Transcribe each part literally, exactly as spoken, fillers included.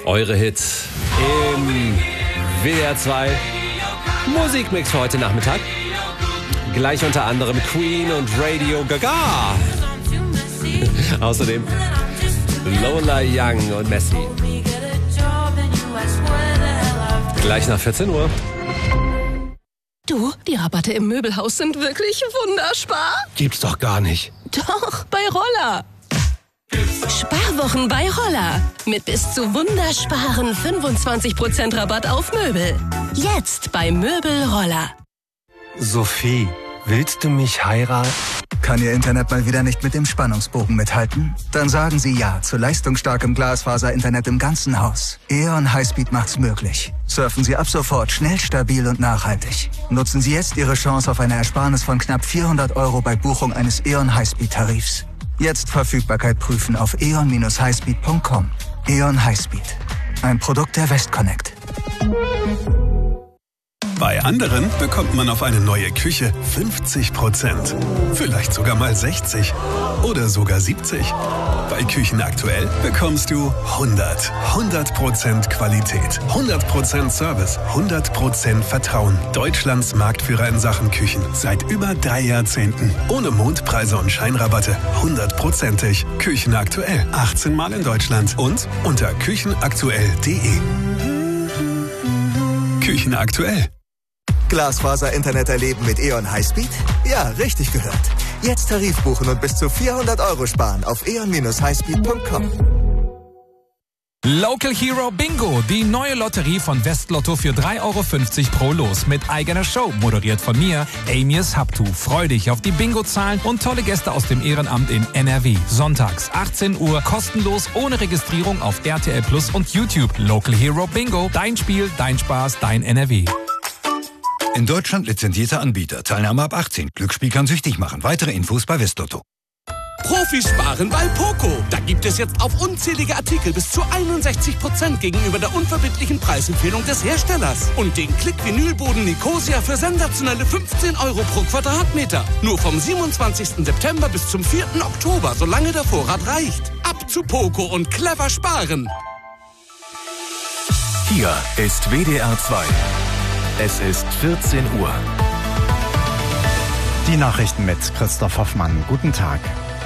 Eure Hits im W D R zwei Musikmix für heute Nachmittag. Gleich unter anderem Queen und Radio Gaga. Außerdem Lola Young und Messi. Gleich nach vierzehn Uhr. Du, die Rabatte im Möbelhaus sind wirklich wunderspar. Gibt's doch gar nicht. Doch, bei Roller. Sparwochen bei Roller. Mit bis zu wundersparen fünfundzwanzig Prozent Rabatt auf Möbel. Jetzt bei Möbel Roller. Sophie, willst du mich heiraten? Kann Ihr Internet mal wieder nicht mit dem Spannungsbogen mithalten? Dann sagen Sie ja zu leistungsstarkem Glasfaser-Internet im ganzen Haus. E O N Highspeed macht's möglich. Surfen Sie ab sofort schnell, stabil und nachhaltig. Nutzen Sie jetzt Ihre Chance auf eine Ersparnis von knapp vierhundert Euro bei Buchung eines E O N Highspeed-Tarifs. Jetzt Verfügbarkeit prüfen auf e o n dash highspeed punkt com. E O N Highspeed. Ein Produkt der Westconnect. Bei anderen bekommt man auf eine neue Küche fünfzig Prozent. Vielleicht sogar mal sechzig oder sogar siebzig. Bei Küchen aktuell bekommst du hundert. hundert Prozent Qualität, hundert Prozent Service, hundert Prozent Vertrauen. Deutschlands Marktführer in Sachen Küchen seit über drei Jahrzehnten. Ohne Mondpreise und Scheinrabatte. hundertprozentig. Küchen aktuell. achtzehn Mal in Deutschland und unter küchenaktuell punkt de. Küchen aktuell. Glasfaser-Internet erleben mit E O N Highspeed? Ja, richtig gehört. Jetzt Tarif buchen und bis zu vierhundert Euro sparen auf e o n dash highspeed punkt com. Local Hero Bingo, die neue Lotterie von Westlotto für drei Euro fünfzig pro Los mit eigener Show, moderiert von mir, Amias Habtu. Freu dich auf die Bingo-Zahlen und tolle Gäste aus dem Ehrenamt in N R W. Sonntags, achtzehn Uhr, kostenlos, ohne Registrierung auf R T L Plus und YouTube. Local Hero Bingo, dein Spiel, dein Spaß, dein N R W. In Deutschland lizenzierter Anbieter. Teilnahme ab achtzehn. Glücksspiel kann süchtig machen. Weitere Infos bei Westlotto. Profis sparen bei Poco. Da gibt es jetzt auf unzählige Artikel bis zu einundsechzig Prozent gegenüber der unverbindlichen Preisempfehlung des Herstellers. Und den Klick-Vinylboden Nicosia für sensationelle fünfzehn Euro pro Quadratmeter. Nur vom siebenundzwanzigsten September bis zum vierten Oktober, solange der Vorrat reicht. Ab zu Poco und clever sparen. Hier ist W D R zwei. Es ist vierzehn Uhr. Die Nachrichten mit Christoph Hoffmann. Guten Tag.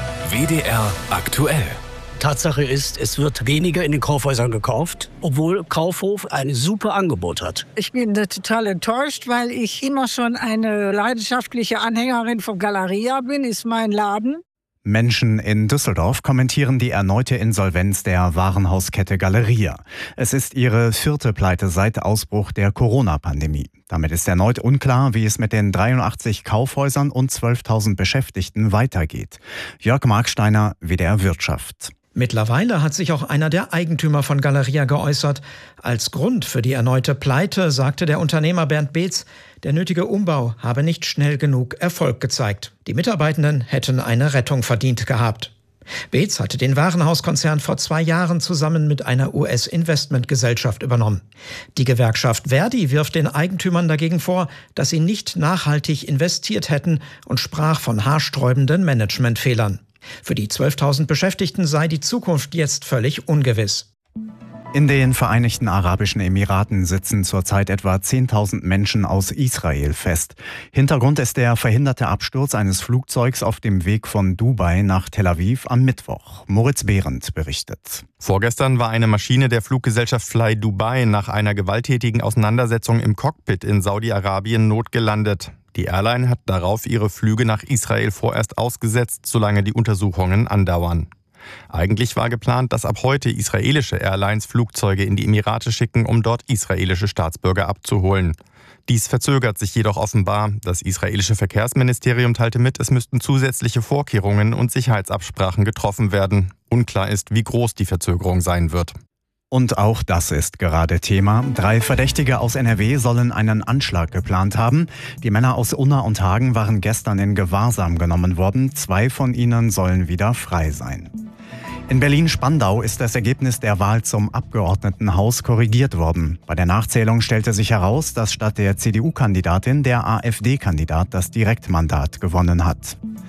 W D R aktuell. Tatsache ist, es wird weniger in den Kaufhäusern gekauft, obwohl Kaufhof ein super Angebot hat. Ich bin total enttäuscht, weil ich immer schon eine leidenschaftliche Anhängerin von Galeria bin, ist mein Laden. Menschen in Düsseldorf kommentieren die erneute Insolvenz der Warenhauskette Galeria. Es ist ihre vierte Pleite seit Ausbruch der Corona-Pandemie. Damit ist erneut unklar, wie es mit den dreiundachtzig Kaufhäusern und zwölftausend Beschäftigten weitergeht. Jörg Marksteiner, W D R Wirtschaft. Mittlerweile hat sich auch einer der Eigentümer von Galeria geäußert. Als Grund für die erneute Pleite sagte der Unternehmer Bernd Beetz, der nötige Umbau habe nicht schnell genug Erfolg gezeigt. Die Mitarbeitenden hätten eine Rettung verdient gehabt. Beetz hatte den Warenhauskonzern vor zwei Jahren zusammen mit einer U S-Investmentgesellschaft übernommen. Die Gewerkschaft Verdi wirft den Eigentümern dagegen vor, dass sie nicht nachhaltig investiert hätten und sprach von haarsträubenden Managementfehlern. Für die zwölftausend Beschäftigten sei die Zukunft jetzt völlig ungewiss. In den Vereinigten Arabischen Emiraten sitzen zurzeit etwa zehntausend Menschen aus Israel fest. Hintergrund ist der verhinderte Absturz eines Flugzeugs auf dem Weg von Dubai nach Tel Aviv am Mittwoch. Moritz Behrendt berichtet. Vorgestern war eine Maschine der Fluggesellschaft Fly Dubai nach einer gewalttätigen Auseinandersetzung im Cockpit in Saudi-Arabien notgelandet. Die Airline hat darauf ihre Flüge nach Israel vorerst ausgesetzt, solange die Untersuchungen andauern. Eigentlich war geplant, dass ab heute israelische Airlines Flugzeuge in die Emirate schicken, um dort israelische Staatsbürger abzuholen. Dies verzögert sich jedoch offenbar. Das israelische Verkehrsministerium teilte mit, es müssten zusätzliche Vorkehrungen und Sicherheitsabsprachen getroffen werden. Unklar ist, wie groß die Verzögerung sein wird. Und auch das ist gerade Thema. Drei Verdächtige aus N R W sollen einen Anschlag geplant haben. Die Männer aus Unna und Hagen waren gestern in Gewahrsam genommen worden. Zwei von ihnen sollen wieder frei sein. In Berlin-Spandau ist das Ergebnis der Wahl zum Abgeordnetenhaus korrigiert worden. Bei der Nachzählung stellte sich heraus, dass statt der C D U-Kandidatin der A f D-Kandidat das Direktmandat gewonnen hat.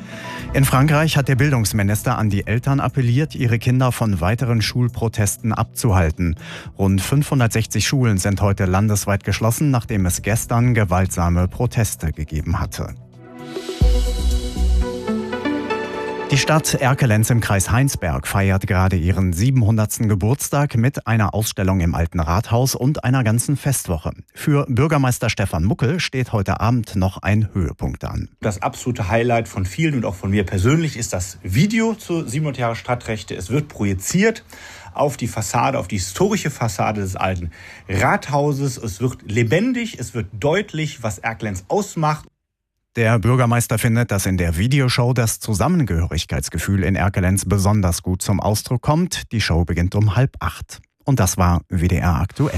In Frankreich hat der Bildungsminister an die Eltern appelliert, ihre Kinder von weiteren Schulprotesten abzuhalten. Rund fünfhundertsechzig Schulen sind heute landesweit geschlossen, nachdem es gestern gewaltsame Proteste gegeben hatte. Die Stadt Erkelenz im Kreis Heinsberg feiert gerade ihren siebenhundertsten Geburtstag mit einer Ausstellung im Alten Rathaus und einer ganzen Festwoche. Für Bürgermeister Stefan Muckel steht heute Abend noch ein Höhepunkt an. Das absolute Highlight von vielen und auch von mir persönlich ist das Video zu siebenhundert Jahre Stadtrechte. Es wird projiziert auf die Fassade, auf die historische Fassade des Alten Rathauses. Es wird lebendig, es wird deutlich, was Erkelenz ausmacht. Der Bürgermeister findet, dass in der Videoshow das Zusammengehörigkeitsgefühl in Erkelenz besonders gut zum Ausdruck kommt. Die Show beginnt um halb acht. Und das war W D R aktuell.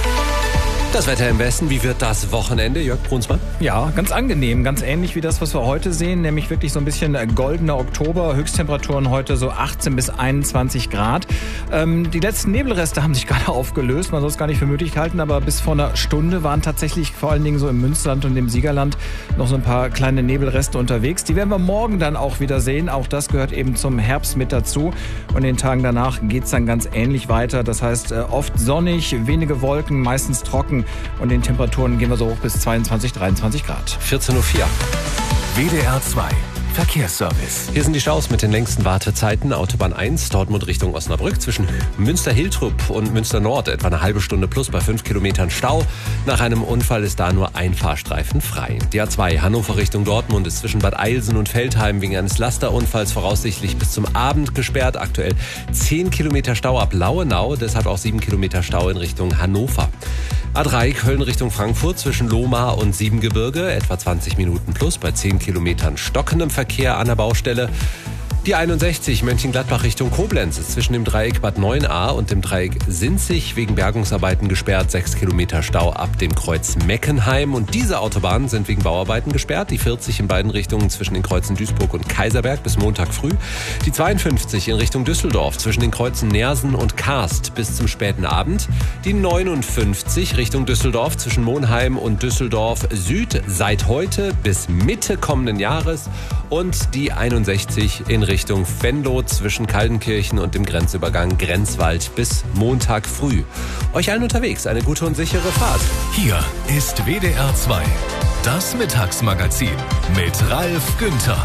Das Wetter im Westen, wie wird das Wochenende, Jörg Brunsmann? Ja, ganz angenehm, ganz ähnlich wie das, was wir heute sehen, nämlich wirklich so ein bisschen goldener Oktober, Höchsttemperaturen heute so achtzehn bis einundzwanzig Grad. Ähm, die letzten Nebelreste haben sich gerade aufgelöst, man soll es gar nicht für möglich halten, aber bis vor einer Stunde waren tatsächlich vor allen Dingen so im Münsterland und im Siegerland noch so ein paar kleine Nebelreste unterwegs. Die werden wir morgen dann auch wieder sehen, auch das gehört eben zum Herbst mit dazu und in den Tagen danach geht es dann ganz ähnlich weiter, das heißt oft sonnig, wenige Wolken, meistens trocken. Und in den Temperaturen gehen wir so hoch bis zweiundzwanzig, dreiundzwanzig Grad. vierzehn Uhr vier. W D R zwei Verkehrsservice. Hier sind die Staus mit den längsten Wartezeiten. Autobahn eins, Dortmund Richtung Osnabrück. Zwischen Münster-Hiltrup und Münster-Nord etwa eine halbe Stunde plus bei fünf Kilometern Stau. Nach einem Unfall ist da nur ein Fahrstreifen frei. Die A zwei, Hannover Richtung Dortmund, ist zwischen Bad Eilsen und Veltheim wegen eines Lasterunfalls voraussichtlich bis zum Abend gesperrt. Aktuell zehn Kilometer Stau ab Lauenau, deshalb auch sieben Kilometer Stau in Richtung Hannover. A drei, Köln Richtung Frankfurt zwischen Lohmar und Siebengebirge, etwa zwanzig Minuten plus bei zehn Kilometern stockendem Verkehr an der Baustelle. Die einundsechzig, Mönchengladbach Richtung Koblenz, ist zwischen dem Dreieck Bad neun a und dem Dreieck Sinzig wegen Bergungsarbeiten gesperrt. sechs Kilometer Stau ab dem Kreuz Meckenheim. Und diese Autobahnen sind wegen Bauarbeiten gesperrt. Die vierzig in beiden Richtungen zwischen den Kreuzen Duisburg und Kaiserberg bis Montag früh. Die zweiundfünfzig in Richtung Düsseldorf zwischen den Kreuzen Neersen und Karst bis zum späten Abend. Die neunundfünfzig Richtung Düsseldorf zwischen Monheim und Düsseldorf Süd seit heute bis Mitte kommenden Jahres. Und die einundsechzig in Richtung Venlo zwischen Kaldenkirchen und dem Grenzübergang Grenzwald bis Montag früh. Euch allen unterwegs eine gute und sichere Fahrt. Hier ist W D R zwei, das Mittagsmagazin mit Ralf Günther.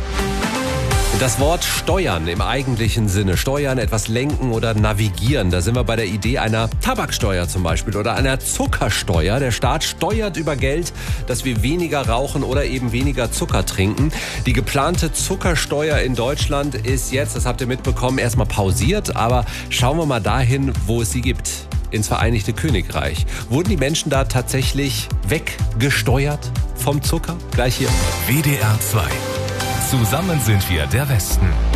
Das Wort steuern im eigentlichen Sinne, steuern, etwas lenken oder navigieren, da sind wir bei der Idee einer Tabaksteuer zum Beispiel oder einer Zuckersteuer. Der Staat steuert über Geld, dass wir weniger rauchen oder eben weniger Zucker trinken. Die geplante Zuckersteuer in Deutschland ist jetzt, das habt ihr mitbekommen, erstmal pausiert, aber schauen wir mal dahin, wo es sie gibt. Ins Vereinigte Königreich. Wurden die Menschen da tatsächlich weggesteuert vom Zucker? Gleich hier. W D R zwei. Zusammen sind wir der Westen.